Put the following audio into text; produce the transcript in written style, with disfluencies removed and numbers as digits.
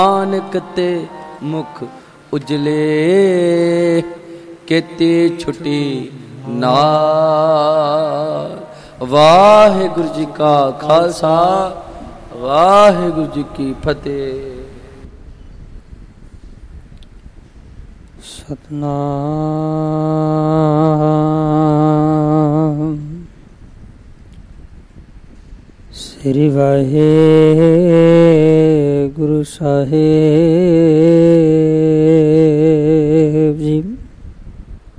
ਨਾਨਕ ਤੇ ਮੁਖ ਉਜਲੇ ਕੀਤੀ ਛੁਟੀ ਨਾਲ। ਵਾਹਿਗੁਰੂ ਜੀ ਕਾ ਖਾਲਸਾ, ਵਾਹਿਗੁਰੂ ਜੀ ਕੀ ਫਤਿਹ। ਸਤਨਾਮ ਸ੍ਰੀ ਵਾਹਿਗੁਰੂ ਸਾਹਿਬ